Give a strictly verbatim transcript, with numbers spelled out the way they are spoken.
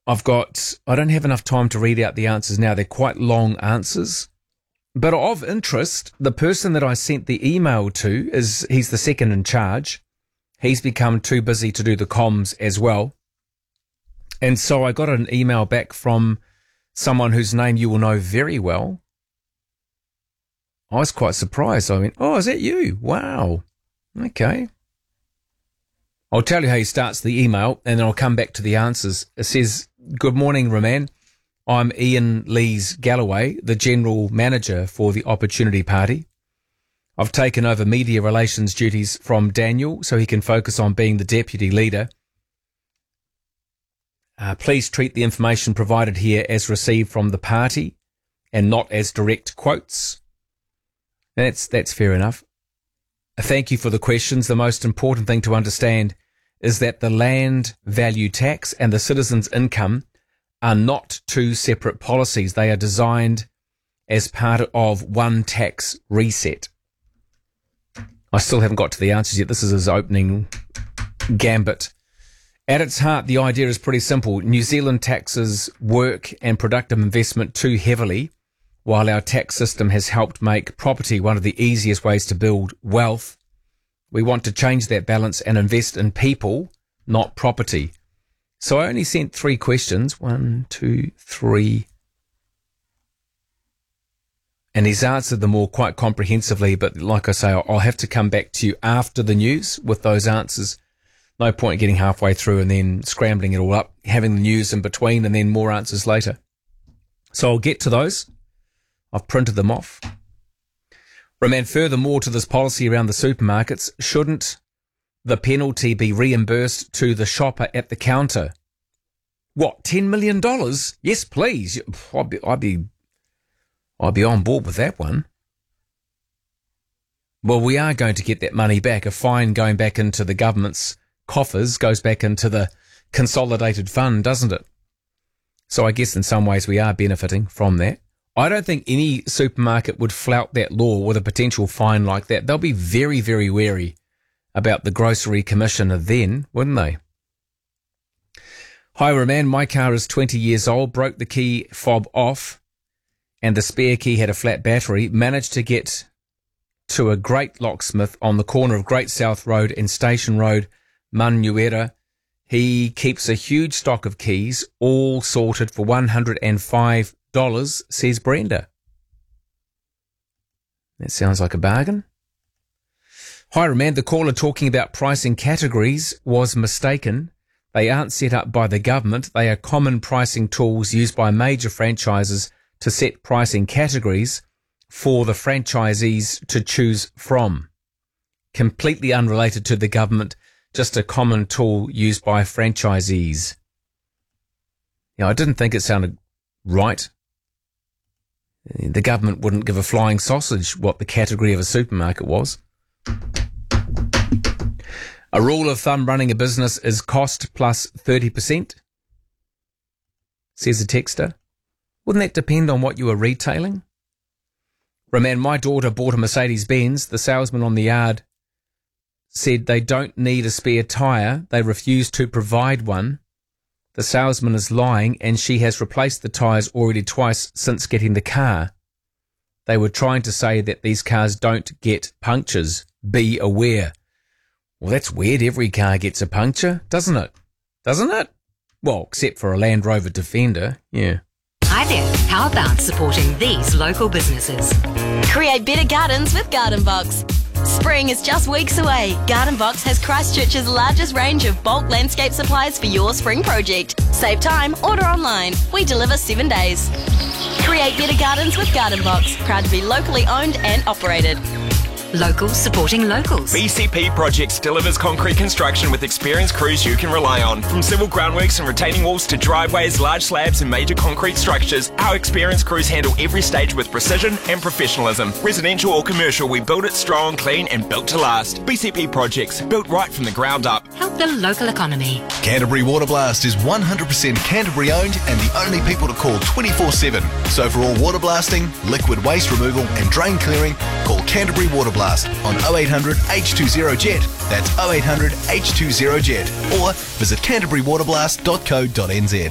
I've got, I don't have enough time to read out the answers now. They're quite long answers. But of interest, the person that I sent the email to is, he's the second in charge. He's become too busy to do the comms as well. And so I got an email back from someone whose name you will know very well. I was quite surprised. I went, oh, is that you? Wow. Okay. I'll tell you how he starts the email and then I'll come back to the answers. It says, good morning, Roman. I'm Ian Lees Galloway, the General Manager for the Opportunity Party. I've taken over media relations duties from Daniel so he can focus on being the Deputy Leader. Uh, please treat the information provided here as received from the party and not as direct quotes. That's, that's fair enough. Thank you for the questions. The most important thing to understand is that the land value tax and the citizens' income are not two separate policies. They are designed as part of one tax reset. I still haven't got to the answers yet. This is his opening gambit. At its heart, the idea is pretty simple. New Zealand taxes work and productive investment too heavily, while our tax system has helped make property one of the easiest ways to build wealth. We want to change that balance and invest in people, not property. So I only sent three questions. One, two, three. And he's answered them all quite comprehensively, but like I say, I'll have to come back to you after the news with those answers. No point getting halfway through and then scrambling it all up, having the news in between and then more answers later. So I'll get to those. I've printed them off. Roman, furthermore to this policy around the supermarkets, shouldn't the penalty be reimbursed to the shopper at the counter? What, ten million dollars? Yes, please. I'd be, I'd be, I'd be on board with that one. Well, we are going to get that money back. A fine going back into the government's coffers goes back into the consolidated fund, doesn't it? So I guess in some ways we are benefiting from that. I don't think any supermarket would flout that law with a potential fine like that. They'll be very, very wary about the Grocery Commissioner then, wouldn't they? Hi, Roman. My car is twenty years old, broke the key fob off, and the spare key had a flat battery. Managed to get to a great locksmith on the corner of Great South Road and Station Road, Manuera. He keeps a huge stock of keys, all sorted for one hundred five dollars, says Brenda. That sounds like a bargain. Hi, Roman. The caller talking about pricing categories was mistaken. They aren't set up by the government. They are common pricing tools used by major franchises to set pricing categories for the franchisees to choose from. Completely unrelated to the government, just a common tool used by franchisees. Yeah, I didn't think it sounded right. The government wouldn't give a flying sausage what the category of a supermarket was. A rule of thumb running a business is cost plus thirty percent, says a texter. Wouldn't that depend on what you were retailing? Roman, my daughter bought a Mercedes-Benz. The salesman on the yard said they don't need a spare tyre. They refuse to provide one. The salesman is lying and she has replaced the tyres already twice since getting the car. They were trying to say that these cars don't get punctures. Be aware. Well, that's weird. Every car gets a puncture, doesn't it? Doesn't it? Well, except for a Land Rover Defender, yeah. Hi there. How about supporting these local businesses? Create better gardens with Garden Box. Spring is just weeks away. Garden Box has Christchurch's largest range of bulk landscape supplies for your spring project. Save time, order online. We deliver seven days. Create better gardens with Garden Box. Proud to be locally owned and operated. Locals supporting locals. B C P Projects delivers concrete construction with experienced crews you can rely on. From civil groundworks and retaining walls to driveways, large slabs and major concrete structures, our experienced crews handle every stage with precision and professionalism. Residential or commercial, we build it strong, clean and built to last. B C P Projects, built right from the ground up. Help the local economy. Canterbury Water Blast is one hundred percent Canterbury owned and the only people to call twenty-four seven. So for all water blasting, liquid waste removal and drain clearing, call Canterbury Water Blast on oh eight hundred H two zero J E T. That's oh eight hundred H two zero J E T. Or visit canterbury water blast dot co dot n z.